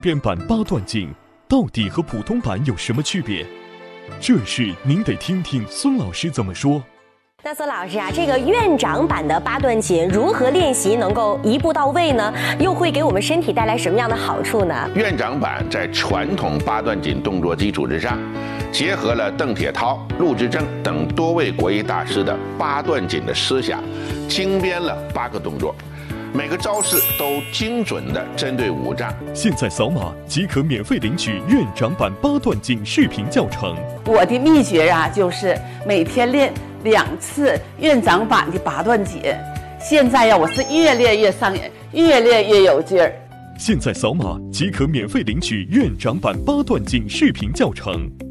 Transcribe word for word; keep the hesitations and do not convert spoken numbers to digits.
编版八段锦到底和普通版有什么区别？这事您得听听孙老师怎么说。 那孙老师啊，这个院长版的八段锦如何练习能够一步到位呢？又会给我们身体带来什么样的好处呢？ 院长版在传统八段锦动作基础之上，结合了邓铁涛、陆之正等多位国艺大师的八段锦的思想，精编了八个动作，每个招式都精准地针对五脏。 现在扫码即可免费领取院长版八段锦视频教程。 我的秘诀啊，就是每天练两次院长版的八段锦。现在呀、啊，我是越练越上瘾，越练越有劲儿。 现在扫码即可免费领取院长版八段锦视频教程。